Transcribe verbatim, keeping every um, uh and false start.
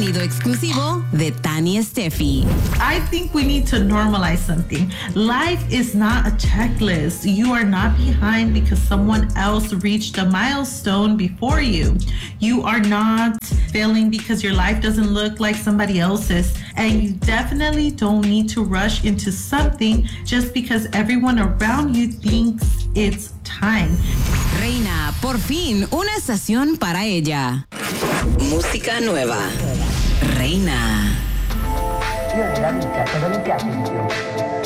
contenido exclusivo de Tani Steffi. I think we need to normalize something. Life is not a checklist. You are not behind because someone else reached a milestone before you. You are not failing because your life doesn't look like somebody else's. And you definitely don't need to rush into something just because everyone around you thinks it's time. Reina, por fin, una estación para ella. Música nueva. Reina. La vita, cosa mi piace di più?